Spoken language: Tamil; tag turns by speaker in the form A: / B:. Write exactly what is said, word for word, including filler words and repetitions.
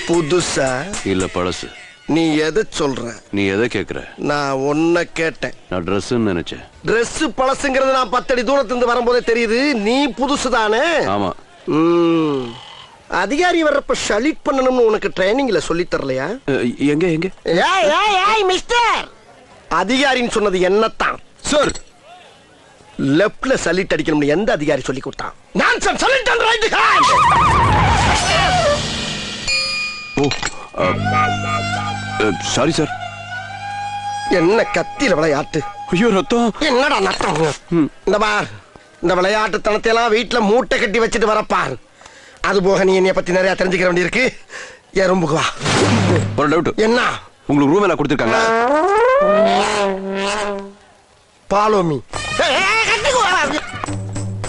A: புதுசா
B: இல்ல பழசு.
A: நீ எதை சொல்ற?
B: நீ எதை கேக்குற?
A: நான் ஒன்ன கேட்டேன்.
B: நான் ட்ரெஸ்ன்னு நினைச்சேன்.
A: ட்ரெஸ் பழசுங்கிறது நான் பத்தடி தூரத்திலிருந்து வரும்போதே தெரியுது. நீ புதுசு தானே?
B: ஆமா.
A: ம் அதிகாரி வர்றப்ப ஷலிட் பண்ணணும்னு உனக்கு ட்ரைனிங்ல சொல்லி தரலையா?
B: எங்க எங்க?
A: ஏய் ஏய் ஏய் மிஸ்டர், அதிகாரின்னு சொன்னது என்னத்தான்
B: சார்.
A: லெஃப்ட்ல சலிட் அடிக்கணும்னு எந்த அதிகாரி சொல்லி கொடுத்தான்? Nonsense. சலிட் and right hand.
B: O sorry sir.
A: என்ன கத்தியில விளையாட்டு?
B: ஐயோ ரத்தம்.
A: என்னடா நத்தம்? இந்த பார், இந்த விளையாட்டு தனத்தையெல்லாம் வீட்டுல மூட்டை கட்டி வச்சுட்டு வரப்பார். அது போக நீ என்னைய பத்தி நிறைய தெரிஞ்சுக்க வேண்டியிருக்கு. எறும்புக்கு வா.
B: ஒரு டவுட்.
A: என்ன?
B: உங்களுக்கு ரூம் எல்லாம் கொடுத்துருக்காங்க?
A: Follow me.